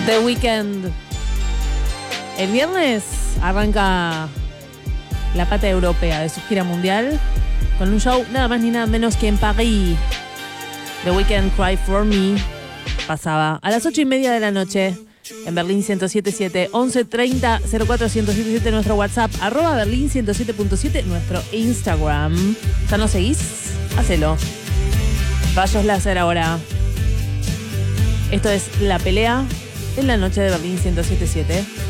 The Weeknd. El viernes arranca la pata europea de su gira mundial con un show nada más ni nada menos que en París. The Weeknd, Cry For Me, pasaba a las 8:30 de la noche en Berlín 107.7, 1130 04 1077 nuestro WhatsApp, @Berlín 107.7 nuestro Instagram. ¿Ya nos seguís? Hacelo. Rayos láser ahora. Esto es La Pelea en la noche de Berlín 107.7.